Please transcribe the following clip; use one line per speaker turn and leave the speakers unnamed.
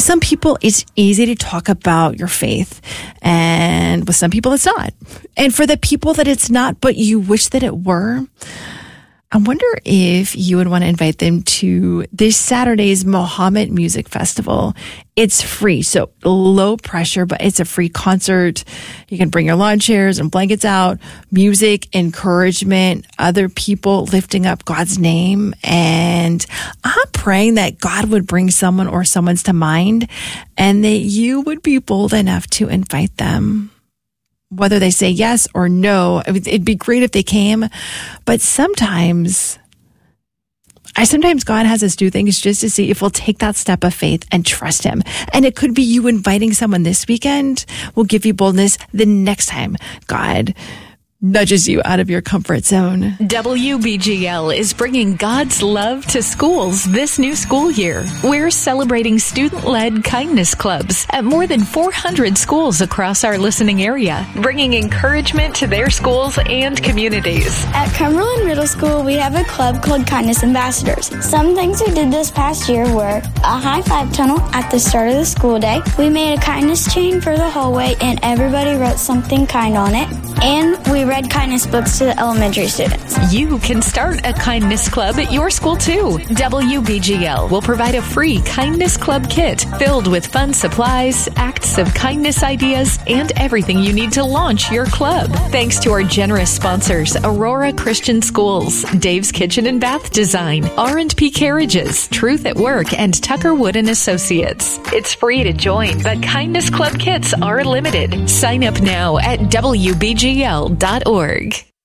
some people, it's easy to talk about your faith, and with some people, it's not. And for the people that it's not, but you wish that it were, I wonder if you would want to invite them to this Saturday's Mohammed Music Festival. It's free, so low pressure, but it's a free concert. You can bring your lawn chairs and blankets out, music, encouragement, other people lifting up God's name. And I'm praying that God would bring someone or someone's to mind and that you would be bold enough to invite them. Whether they say yes or no, it'd be great if they came. But sometimes God has us do things just to see if we'll take that step of faith and trust him. And it could be you inviting someone this weekend will give you boldness the next time God nudges you out of your comfort zone.
WBGL is bringing God's love to schools this new school year. We're celebrating student-led kindness clubs at more than 400 schools across our listening area, bringing encouragement to their schools and communities.
At Cumberland Middle School, we have a club called Kindness Ambassadors. Some things we did this past year were a high five tunnel at the start of the school day. We made a kindness chain for the hallway, and everybody wrote something kind on it. And we read kindness books to the elementary students.
You can start a kindness club at your school too. WBGL will provide a free kindness club kit filled with fun supplies, acts of kindness ideas, and everything you need to launch your club. Thanks to our generous sponsors, Aurora Christian Schools, Dave's Kitchen and Bath Design, R&P Carriages, Truth at Work, and Tucker Wood and Associates. It's free to join, but kindness club kits are limited. Sign up now at WBGL.org.